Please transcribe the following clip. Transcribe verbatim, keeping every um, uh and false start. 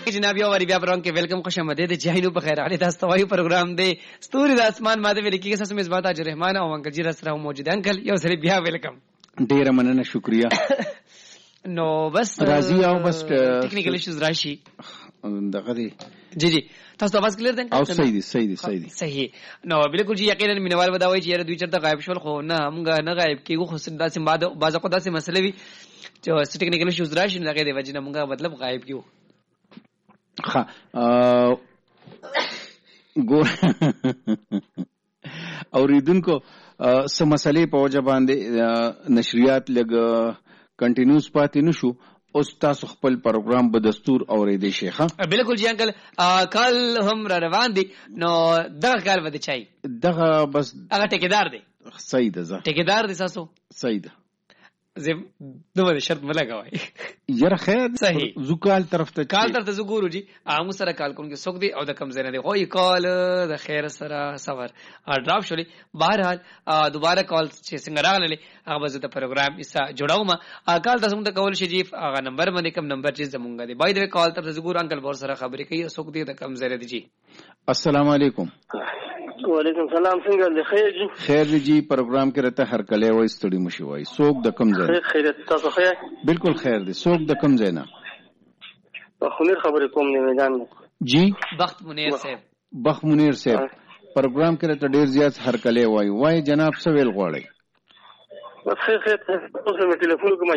جناب یو وری بیا پرون کې ویلکم خوش آمدید جاینو په خیر علي تاسو ته پروګرام دی ستوري د اسمان ماده ویل کېږي ساسو مزبات اج رحمان او انکل جی سره موجود انکل یو سره بیا ویلکم ډیر مننه شکریا نو بس راضی او بس ټیکنیکل ایشوز راشي دغه دی جی جی تاسو आवाज کلیر ده او صحیح دی صحیح دی صحیح دی صحیح نو بالکل جی یقینا مینوال وداوي چې یاره دوی چرته غایب شول خو نه همغه نه غایب کیږي خو داسې بعد بعضه کو داسې مسلې وي چې ټیکنیکل ایشوز راشي نه غي دی وجنه همغه مطلب غایب کیو ها ګور اوریدونکو سم مسلې په وجه باندې نشریات لګ کنټینیوس پاتې نشو اوس تاسو خپل پروګرام په دستور اورېدې شيخه بالکل جی انکل کال هم را روان دي نو دغه کال ود چای دغه بس هغه ټیکدار دی صحیح ده زه ټیکدار دي تاسو صحیح ده زه دوه شرط ملګوي یره خیر صحیح زوکال طرف ته کال طرف ته زګورو جی عام سره کال کوونکی سوق دی او د کم زنه دی خو یې کال د خیر سره سفر ډراپ شولې بهرحال دوباره کال چې څنګه راغله هغه زه د پروګرام ایسا جوړاوم کال تاسو ته کول شي جی هغه نمبر باندې کم نمبر چې زمونږ دی بای د کال طرف ته زګور انکل بور سره خبرې کوي سوق دی د کم زنه دی جی السلام علیکم وعلیکم سلام څنګه دی خیر جی خیر جی پروګرام کې راته هر کله وای ستړي مشي وای سوق د کم ځای خیر تاسو خیر بالکل خیر دی سوق د کم ځای نه خنیر خبرې کوم نه جان جی بخت منیر صاحب بخت منیر صاحب پروګرام کې راته ډیر زیات هر کله وای وای جناب سویل غواړي بس خیر خیر تاسو مې ټلیفون کوم